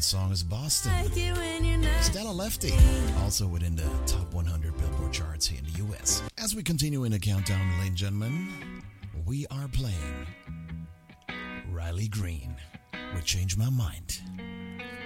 that song is Boston. Stella Lefty, also within the top 100 Billboard charts here in the U.S. As we continue in the countdown, ladies and gentlemen, we are playing Riley Green with Change My Mind.